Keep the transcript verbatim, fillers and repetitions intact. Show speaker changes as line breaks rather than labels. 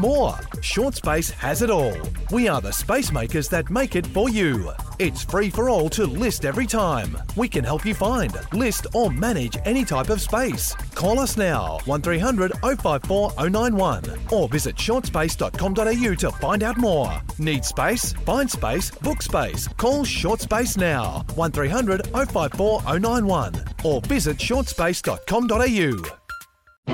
more. ShortSpace has it all. We are the space makers that make it for you. It's free for all to list every time. We can help you find, list or manage any type of space. Call us now, one three hundred oh five four oh nine one, or visit short space dot com dot a u to find out more. Need space? Find space, book space. Call ShortSpace now, one three hundred oh five four oh nine one, or visit short space dot com dot a u.